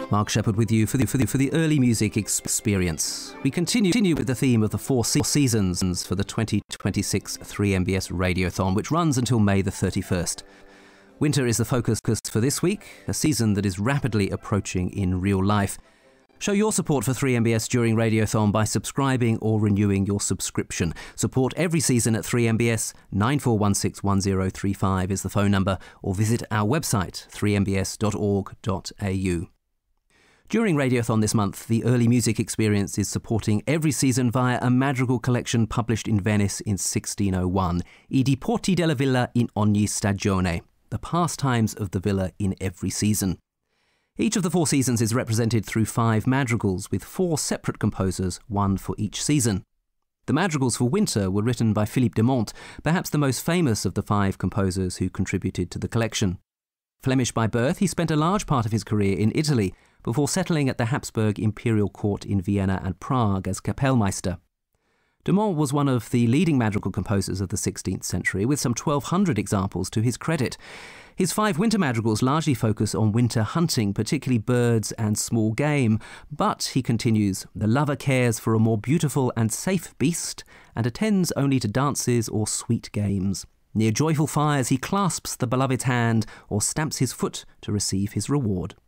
Mark Shepherd with you for the early music experience. We continue with the theme of the four seasons for the 2026 3MBS Radiothon, which runs until May the 31st. Winter is the focus for this week, a season that is rapidly approaching in real life. Show your support for 3MBS during Radiothon by subscribing or renewing your subscription. Support every season at 3MBS. 94161035 is the phone number, or visit our website 3mbs.org.au. During Radiothon this month, the Early Music Experience is supporting every season via a madrigal collection published in Venice in 1601, I diporti della villa in ogni stagione, the pastimes of the villa in every season. Each of the 4 seasons is represented through 5 madrigals, with 4 separate composers, one for each season. The madrigals for winter were written by Philippe de Monte, perhaps the most famous of the 5 composers who contributed to the collection. Flemish by birth, he spent a large part of his career in Italy, before settling at the Habsburg Imperial Court in Vienna and Prague as Kapellmeister. De Monte was one of the leading madrigal composers of the 16th century, with some 1,200 examples to his credit. His 5 winter madrigals largely focus on winter hunting, particularly birds and small game, but, he continues, the lover cares for a more beautiful and safe beast, and attends only to dances or sweet games. Near joyful fires he clasps the beloved's hand, or stamps his foot to receive his reward.